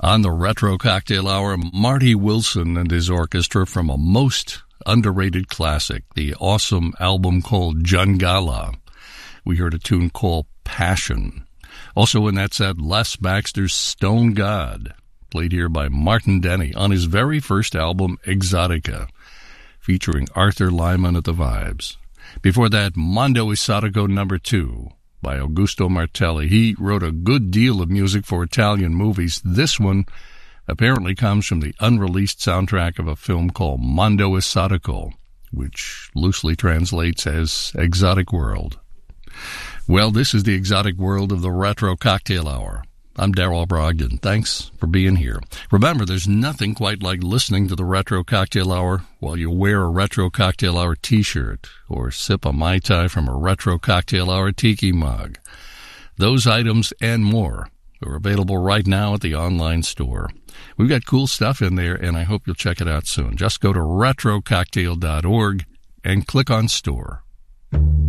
On the Retro Cocktail Hour, Marty Wilson and his orchestra from a most underrated classic, the awesome album called Jungala. We heard a tune called Passion. Also in that set, Les Baxter's Stone God, played here by Martin Denny on his very first album, Exotica, featuring Arthur Lyman at the vibes. Before that, Mondo Esotico No. 2 by Augusto Martelli. He wrote a good deal of music for Italian movies. This one apparently comes from the unreleased soundtrack of a film called Mondo Esotico, which loosely translates as Exotic World. Well, this is the exotic world of the Retro Cocktail Hour. I'm Darrell Brogdon. Thanks for being here. Remember, there's nothing quite like listening to the Retro Cocktail Hour while you wear a Retro Cocktail Hour t-shirt or sip a Mai Tai from a Retro Cocktail Hour tiki mug. Those items and more are available right now at the online store. We've got cool stuff in there, and I hope you'll check it out soon. Just go to retrococktail.org and click on store.